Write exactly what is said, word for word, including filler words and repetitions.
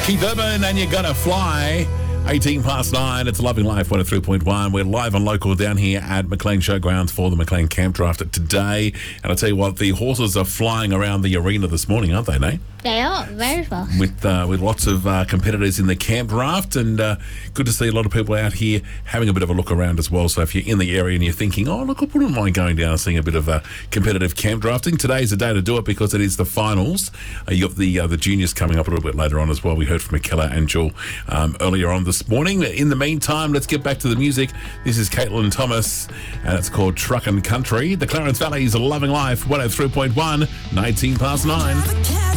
Keith Urban and You're Gonna Fly. eighteen past nine, it's Loving Life one oh three point one. We're live and local down here at McLean Showgrounds for the McLean Camp Draft today. And I'll tell you what, the horses are flying around the arena this morning, aren't they, Nate? They are, very well. With uh, with lots of uh, competitors in the camp draft, and uh, good to see a lot of people out here having a bit of a look around as well. So if you're in the area and you're thinking, oh, look, I wouldn't mind going down and seeing a bit of uh, competitive camp drafting, today's the day to do it because it is the finals. Uh, you got the uh, the juniors coming up a little bit later on as well. We heard from Michaela and Jill um, earlier on this morning. In the meantime, let's get back to the music. This is Caitlin Thomas, and it's called Truckin' Country. The Clarence Valley's Loving Life one oh three point one, nineteen past nine.